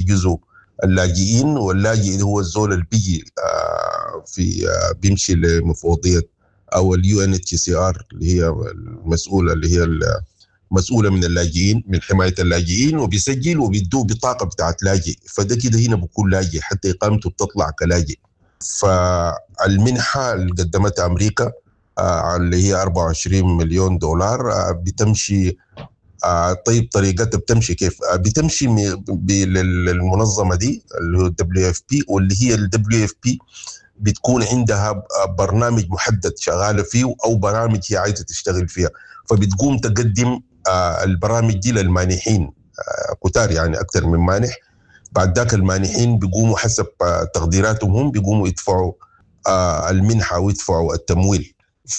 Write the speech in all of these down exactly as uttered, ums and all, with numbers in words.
بيحجزوا اللاجئين، واللاجئ هو الزول اللي بيجي في بيمشي لمفوضية أو اليو ان اتش سي ار اللي هي المسؤولة اللي هي مسؤولة من اللاجئين، من حماية اللاجئين، وبيسجل وبيدوه بطاقة بتاعت لاجئ، فده كده هنا بكون لاجئ حتى إقامته بتطلع كلاجئ. فالمنحة اللي قدمتها أمريكا آه اللي هي أربعة وعشرين مليون دولار آه بتمشي آه طيب طريقتها بتمشي كيف؟ آه بتمشي للمنظمة دي اللي هو دبليو اف بي، واللي هي الدبليو اف بي بتكون عندها برنامج محدد شغالة فيه أو برامج هي عايزة تشتغل فيها، فبتقوم تقدم آه البرامج دي للمانحين آه كتار، يعني أكثر من مانح. بعد ذاك المانحين بيقوموا حسب آه تقديراتهم هم بيقوموا يدفعوا آه المنحة ويدفعوا التمويل.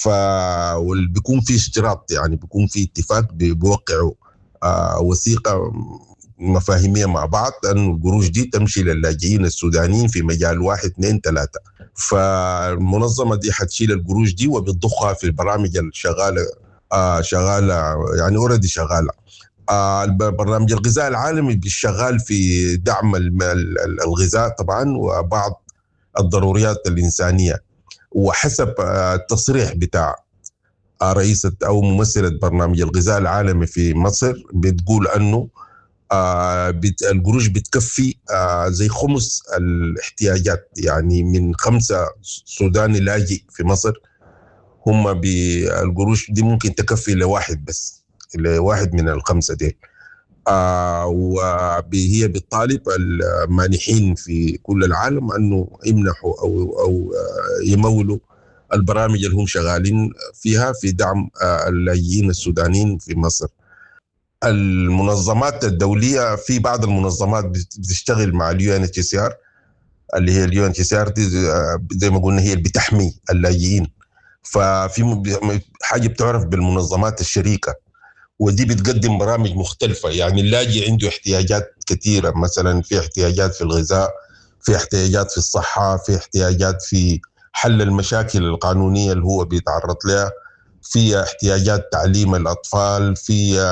فبيكون في اشتراط، يعني بيكون في اتفاق بيوقعوا آه وثيقة مفاهيمية مع بعض أن القروش دي تمشي للاجئين السودانيين في مجال واحد اثنين ثلاثة. فالمنظمة دي حتشيل القروش دي وبتضخها في البرامج الشغالة آه شغالة يعني اوريدي شغالة. آه برنامج الغذاء العالمي بيشغال في دعم الغذاء طبعا وبعض الضروريات الإنسانية، وحسب آه التصريح بتاع آه رئيسة أو ممثلة برنامج الغذاء العالمي في مصر بتقول أنه آه بت القروش بتكفي آه زي خمس الاحتياجات، يعني من خمسة سوداني لاجئ في مصر هم بالقروش دي ممكن تكفي لواحد بس، لواحد من الخمسة دي. آه وهي بتطالب المانحين في كل العالم أنه يمنحوا أو, أو آه يمولوا البرامج اللي هم شغالين فيها في دعم آه اللاجئين السودانيين في مصر. المنظمات الدولية، في بعض المنظمات بتشتغل مع اليو ان اتش سي ار اللي هي اليو ان اتش سي ار دي زي ما قلنا هي اللي بتحمي اللاجئين، ففي حاجة بتعرف بالمنظمات الشريكة، ودي بتقدم برامج مختلفة. يعني اللاجئ عنده احتياجات كثيرة، مثلا في احتياجات في الغذاء، في احتياجات في الصحة، في احتياجات في حل المشاكل القانونية اللي هو بيتعرض لها، في احتياجات تعليم الأطفال، في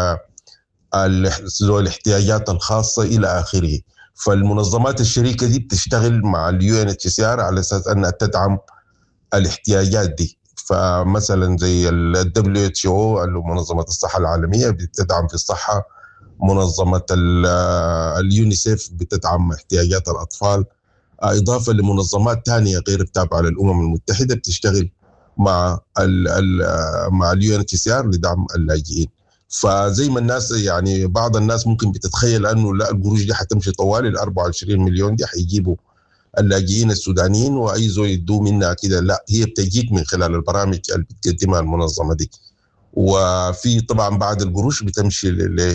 الاحتياجات الخاصة إلى آخره. فالمنظمات الشريكة دي بتشتغل مع اليو ان اتش سي ار على أساس أنها تدعم الاحتياجات دي. فمثلا زي ال دبليو اتش او اللي منظمة الصحة العالمية بتدعم في الصحة، منظمة اليونيسيف بتدعم احتياجات الأطفال، إضافة لمنظمات تانية غير التابعة للأمم المتحدة بتشتغل مع ال ال مع اليو ان اتش سي ار لدعم اللاجئين. فزي ما الناس يعني بعض الناس ممكن بتتخيل انه لا القروش دي حتمشي طوال ال أربعة وعشرين مليون دي حيجيبوا اللاجئين السودانيين واي زول يدوا منها كده، لا هي بتجيك من خلال البرامج اللي بتقدمها المنظمه دي. وفي طبعا بعد القروش بتمشي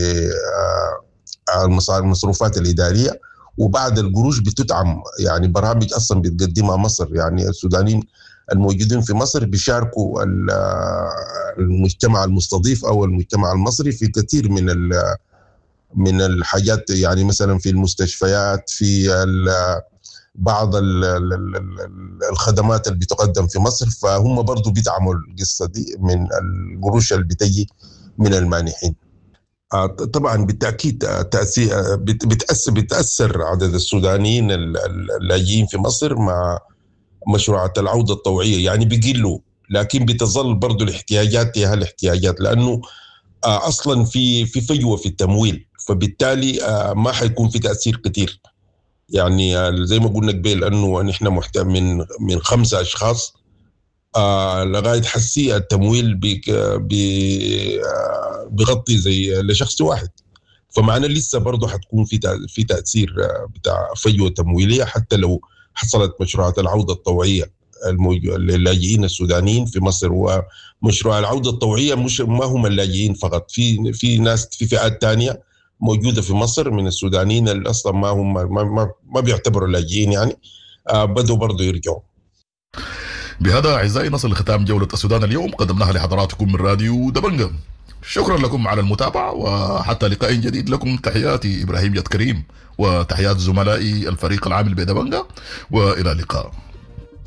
للمصروفات الاداريه، وبعد القروش بتدعم يعني برامج اصلا بتقدمها مصر. يعني السودانيين الموجودين في مصر بيشاركوا المجتمع المستضيف او المجتمع المصري في كثير من من الحاجات، يعني مثلا في المستشفيات، في بعض الخدمات اللي بتقدم في مصر، فهم برضو بيدعموا القصة دي من القروش اللي بتجي من المانحين. طبعا بالتأكيد تأثير بتأثر بتأثر عدد السودانيين اللاجئين في مصر مع مشروعات العودة الطوعية، يعني بيقلوا، لكن بتظل برضو الاحتياجات هي الاحتياجات، لأنه أصلا في في فجوة في التمويل، فبالتالي ما حيكون في تأثير كتير. يعني زي ما قلنا قبل أنه نحن محتاج من من خمسة أشخاص لغاية حسي التمويل بيغطي زي لشخص واحد، فمعنى لسه برضو حتكون في في تأثير بتاع فجوة تمويلية حتى لو حصلت مشروعات العودة الطوعية للاجئين السودانيين في مصر. ومشروع العودة الطوعية مش ما هم اللاجئين فقط، في في ناس في فئات تانية موجودة في مصر من السودانيين اللي أصلا ما هم ما, ما, ما بيعتبروا لاجئين، يعني آه بدوا برضو يرجعوا. بهذا أعزائي نصل لختام جولة السودان اليوم قدمناها لحضراتكم من راديو دبنجة. شكرا لكم على المتابعة، وحتى لقاء جديد لكم تحياتي إبراهيم يد كريم وتحيات زملائي الفريق العامل بدبنجة، وإلى اللقاء.